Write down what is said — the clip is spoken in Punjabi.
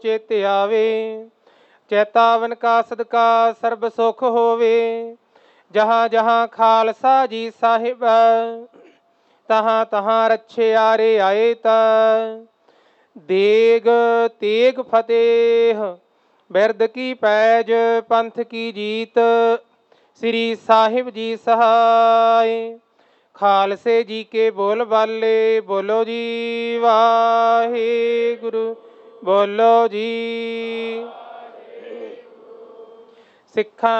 ਚਿਤ ਆਵੇ। ਚੇਤਾਵਨ ਕਾ ਸਦਕਾ ਸਰਬ ਸੁਖ ਹੋਵੇ। ਜਹਾਂ ਜਹਾਂ ਖਾਲਸਾ ਜੀ ਸਾਹਿਬ ਤਹਾਂ ਤਹਾਂ ਰਛਿਆਰੇ ਆਏ ਤਾ। ਦੇਗ ਤੇਗ ਫਤਿਹ ਬਿਰਦ ਕੀ ਪੈਜ ਪੰਥ ਕੀ ਜੀਤ। ਸ੍ਰੀ ਸਾਹਿਬ ਜੀ ਸਹਾਇ। ਖਾਲਸੇ ਜੀ ਕੇ ਬੋਲ ਬਾਲੇ ਬੋਲੋ ਜੀ ਵਾਹਿਗੁਰੂ ਬੋਲੋ ਜੀ। ਸਿੱਖਾਂ